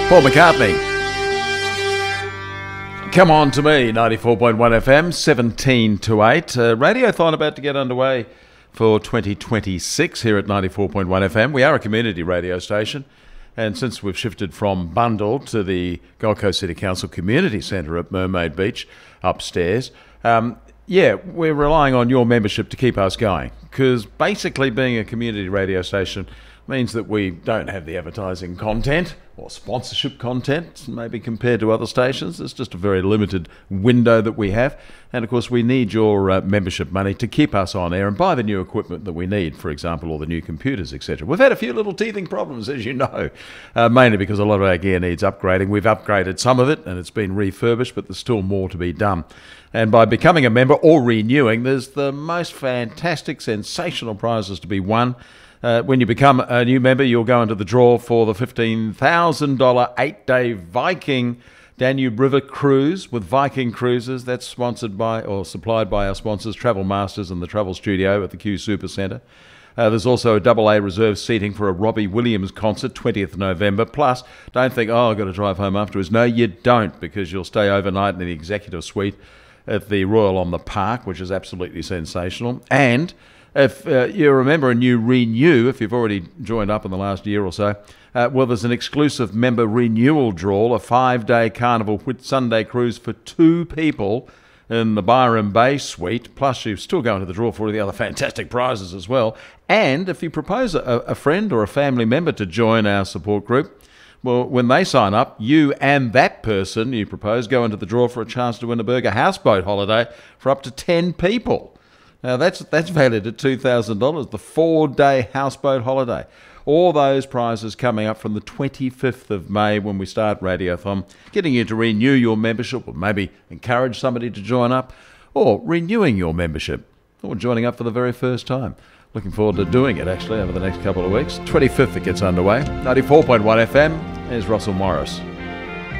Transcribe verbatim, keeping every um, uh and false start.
Paul McCartney. Come on to me, ninety-four point one F M, seventeen to eight. Uh, Radiothon about to get underway for twenty twenty-six here at ninety-four point one F M. We are a community radio station, and since we've shifted from Bundall to the Gold Coast City Council Community Centre at Mermaid Beach upstairs, um, yeah, we're relying on your membership to keep us going, because basically being a community radio station means that we don't have the advertising content or sponsorship content, maybe compared to other stations. It's just a very limited window that we have. And of course, we need your uh, membership money to keep us on air and buy the new equipment that we need, for example, all the new computers, et cetera. We've had a few little teething problems, as you know, uh, mainly because a lot of our gear needs upgrading. We've upgraded some of it and it's been refurbished, but there's still more to be done. And by becoming a member or renewing, there's the most fantastic, sensational prizes to be won. Uh, when you become a new member, you'll go into the draw for the fifteen thousand dollars eight-day Viking Danube River cruise with Viking Cruises. That's sponsored by or supplied by our sponsors, Travel Masters and the Travel Studio at the Q Super Centre. Uh, there's also a double A reserve seating for a Robbie Williams concert, twentieth November. Plus, don't think, oh, I've got to drive home afterwards. No, you don't, because you'll stay overnight in the executive suite at the Royal on the Park, which is absolutely sensational. And if uh, you remember and you renew, if you've already joined up in the last year or so, uh, well, there's an exclusive member renewal draw, a five-day Carnival Whitsunday cruise for two people in the Byron Bay suite. Plus, you still go into the draw for all the other fantastic prizes as well. And if you propose a, a friend or a family member to join our support group, well, when they sign up, you and that person you propose go into the draw for a chance to win a Burger houseboat holiday for up to ten people. Now, that's that's valued at two thousand dollars, the four-day houseboat holiday. All those prizes coming up from the twenty-fifth of May when we start Radiothon, getting you to renew your membership or maybe encourage somebody to join up, or renewing your membership or joining up for the very first time. Looking forward to doing it, actually, over the next couple of weeks. twenty-fifth it gets underway. ninety-four point one F M, here's Russell Morris.